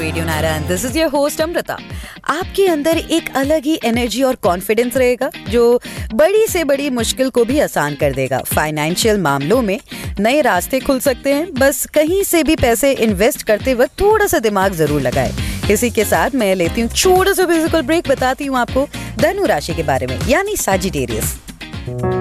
Radio Narayan, this is your host Amrita. आपके अंदर एक अलग ही एनर्जी और कॉन्फिडेंस रहेगा जो बड़ी से बड़ी मुश्किल को भी आसान कर देगा। फाइनेंशियल मामलों में नए रास्ते खुल सकते हैं, बस कहीं से भी पैसे इन्वेस्ट करते वक्त थोड़ा सा दिमाग जरूर लगाए। इसी के साथ मैं लेती हूँ छोटा सा म्यूजिकल ब्रेक, बताती हूँ आपको धनु राशि के बारे में, यानी सजिटेरियस।